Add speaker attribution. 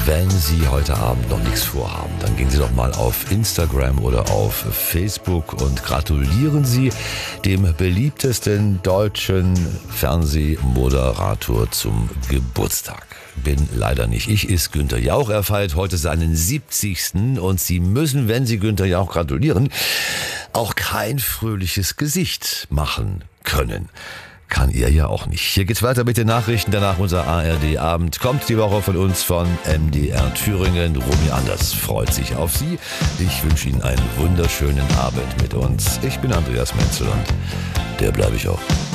Speaker 1: Wenn Sie heute Abend noch nichts vorhaben, dann gehen Sie doch mal auf Instagram oder auf Facebook und gratulieren Sie dem beliebtesten deutschen Fernsehmoderator zum Geburtstag. Bin leider nicht ich, ist Günther Jauch. Er feiert heute seinen 70. Und Sie müssen, wenn Sie Günther Jauch gratulieren, auch kein fröhliches Gesicht machen können. Kann ihr ja auch nicht. Hier geht's weiter mit den Nachrichten, danach unser ARD-Abend. Kommt die Woche von uns von MDR Thüringen. Romy Anders freut sich auf Sie. Ich wünsche Ihnen einen wunderschönen Abend mit uns. Ich bin Andreas Menzel und der bleibe ich auch.